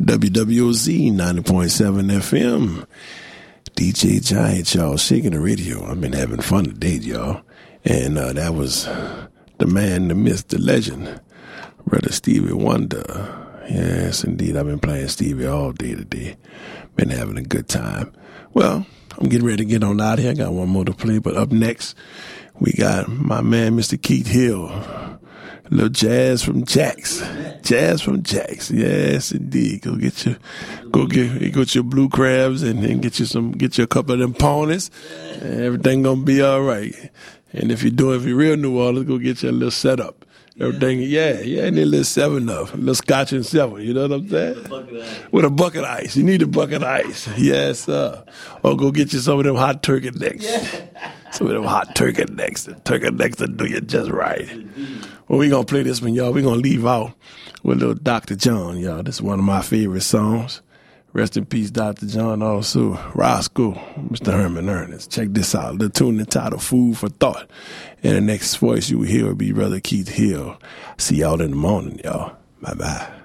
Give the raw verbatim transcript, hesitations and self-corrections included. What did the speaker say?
W W O Z ninety point seven F M. D J Giant, y'all, shaking the radio. I've been having fun today, y'all. And uh, that was the man, the myth, the legend, Brother Stevie Wonder. Yes, indeed. I've been playing Stevie all day today. Been having a good time. Well, I'm getting ready to get on out of here. I got one more to play. But up next, we got my man, Mister Keith Hill. A little jazz from Jax. Jazz from Jax. Yes, indeed. Go get your, go get, go get your blue crabs and, and get you some, get you a couple of them ponies. And everything gonna be all right. And if you're doing, if you're real New Orleans, go get you a little setup. Everything, yeah, yeah, and a little seven up, a little scotch and seven. You know what I'm saying? With a bucket of ice. With a bucket of ice. You need a bucket of ice. Yes, sir. Or go get you some of them hot turkey necks. Yeah. Some of them hot turkey necks. The turkey necks will do you just right. Well, we gonna play this one, y'all. We gonna leave out with little Doctor John, y'all. This is one of my favorite songs. Rest in peace, Doctor John. Also, Roscoe, Mister Herman Ernest. Check this out. The tune entitled Food for Thought. And the next voice you will hear will be Brother Keith Hill. See y'all in the morning, y'all. Bye-bye.